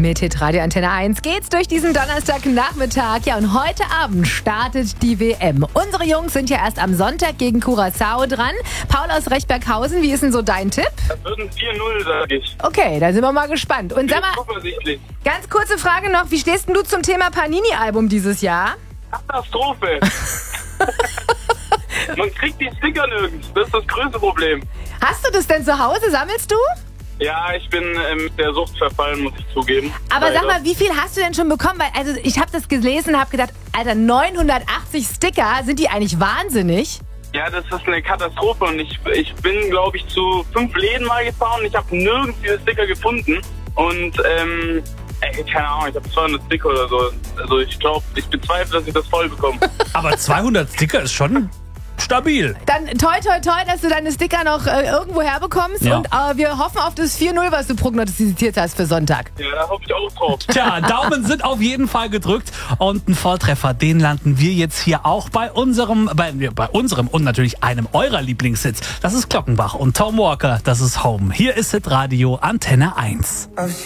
Mit Hitradio Antenne 1 geht's durch diesen Donnerstagnachmittag. Ja, und heute Abend startet die WM. Unsere Jungs sind ja erst am Sonntag gegen Curaçao dran. Paul aus Rechtberghausen, wie ist denn so dein Tipp? Das wird ein 4-0, sage ich. Okay, da sind wir mal gespannt. Und sag mal, Zuversichtlich. ganz kurze Frage noch, wie stehst denn du zum Thema Panini-Album dieses Jahr? Katastrophe. Man kriegt die Sticker nirgends. Das ist das größte Problem. Hast du das denn zu Hause? Sammelst du? Ja, ich bin der Sucht verfallen, muss ich zugeben. Aber Leider. sag mal, wie viel hast du denn schon bekommen? Weil, also ich habe das gelesen und habe gedacht, Alter, 980 Sticker, sind die eigentlich wahnsinnig? Ja, das ist eine Katastrophe und ich bin, glaube ich, zu 5 Läden mal gefahren und ich habe nirgends diese Sticker gefunden. Und, keine Ahnung, ich habe 200 Sticker oder so. Also ich glaube, ich bezweifle, dass ich das voll bekomme. Aber 200 Sticker ist schon stabil. Dann toi toi toi, dass du deine Sticker noch irgendwo herbekommst. Ja. Und wir hoffen auf das 4-0, was du prognostiziert hast für Sonntag. Ja, da hoffe ich auch drauf. Tja, Daumen sind auf jeden Fall gedrückt und ein Volltreffer, den landen wir jetzt hier auch bei unserem und natürlich einem eurer Lieblingshits. Das ist Glockenbach und Tom Walker, das ist Home. Hier ist Hitradio Antenne 1.